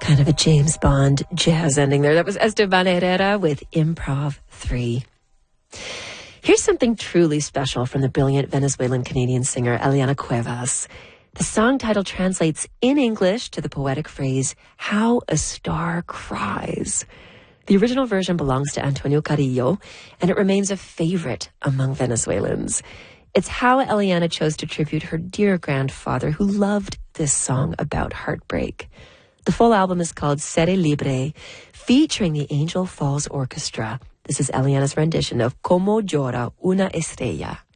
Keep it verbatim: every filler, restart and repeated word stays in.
Kind of a James Bond jazz ending there. That was Esteban Herrera with Improv three. Here's something truly special from the brilliant Venezuelan-Canadian singer Eliana Cuevas. The song title translates in English to the poetic phrase, "How a Star Cries." The original version belongs to Antonio Carrillo, and it remains a favorite among Venezuelans. It's how Eliana chose to tribute her dear grandfather who loved this song about heartbreak. The full album is called Seré Libre, featuring the Angel Falls Orchestra. This is Eliana's rendition of Como Llora una Estrella.